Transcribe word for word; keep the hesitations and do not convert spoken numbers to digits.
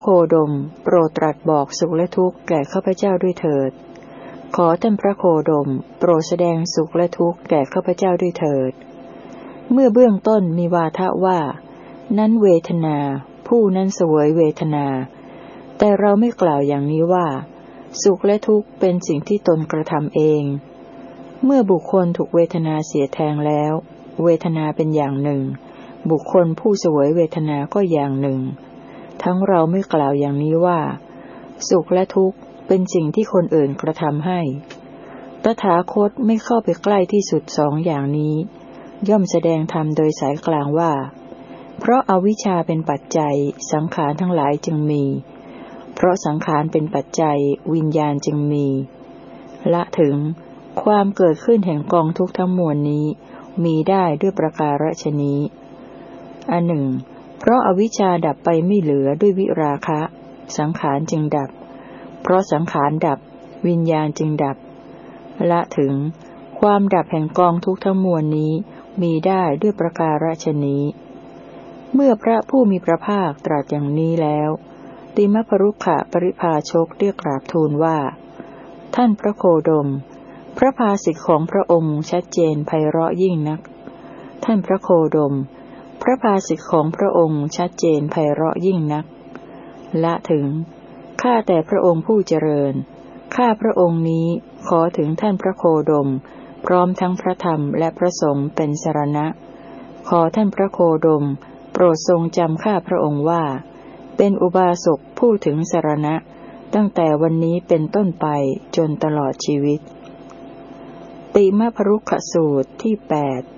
ดมโปรดตรัสบอกสุขและทุกข์แก่ข้าพเจ้าด้วยเถิดขอท่านพระโคดมโปรดแสดงสุขและทุกข์แก่ข้าพเจ้าด้วยเถิดเมื่อเบื้องต้นมีวาทะว่านั้นเวทนาผู้นั้นเสวยเวทนาแต่เราไม่กล่าวอย่างนี้ว่าสุขและทุกข์เป็นสิ่งที่ตนกระทำเองเมื่อบุคคลถูกเวทนาเสียแทงแล้วเวทนาเป็นอย่างหนึ่งบุคคลผู้เสวยเวทนาก็อย่างหนึ่งทั้งเราไม่กล่าวอย่างนี้ว่าสุขและทุกข์เป็นสิ่งที่คนอื่นกระทำให้ตถาคตไม่เข้าไปใกล้ที่สุดสองอย่างนี้ย่อมแสดงธรรมโดยสายกลางว่าเพราะอวิชชาเป็นปัจจัยสังขารทั้งหลายจึงมีเพราะสังขารเป็นปัจจัยวิญญาณจึงมีละถึงความเกิดขึ้นแห่งกองทุกข์ทั้งมวลนี้มีได้ด้วยประการฉนี้อันหนึ่งเพราะอวิชชาดับไปไม่เหลือด้วยวิราคะสังขารจึงดับเพราะสังขารดับวิญญาณจึงดับละถึงความดับแห่งกองทุกข์ทั้งมวลนี้มีได้ด้วยประการฉนี้เมื่อพระผู้มีพระภาคตรัสอย่างนี้แล้วติมพรุขะปริภาชกเรียกกราบทูลว่าท่านพระโคดมพระภาสิทธิของพระองค์ชัดเจนไพเราะยิ่งนักท่านพระโคดมพระภาสิทธิของพระองค์ชัดเจนไพเราะยิ่งนักละถึงข้าแต่พระองค์ผู้เจริญข้าพระองค์นี้ขอถึงท่านพระโคดมพร้อมทั้งพระธรรมและพระสงฆ์เป็นสรณะขอท่านพระโคดมโปรดทรงจำข้าพระองค์ว่าเป็นอุบาสกผู้ถึงสรณะตั้งแต่วันนี้เป็นต้นไปจนตลอดชีวิตติมพรุขสูตรที่แปด